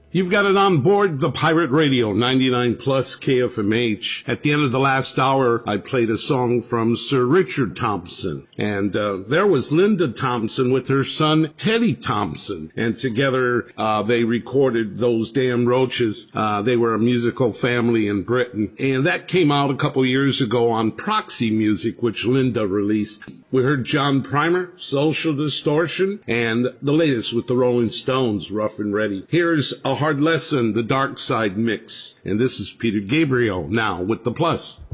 You've got it on board the Pirate Radio 99 plus KFMH. At the end of the last hour, I played a song from Sir Richard Thompson. And there was Linda Thompson with her son Teddy Thompson. And together they recorded Those Damn Roaches. They were a musical family in Britain. And that came out a couple years ago on Proxy Music, which Linda released. We heard John Primer, Social Distortion, and the latest with the Rolling Stones, Rough and Ready. Here's A Hard Lesson, the Dark Side mix. And this is Peter Gabriel now with the Plus.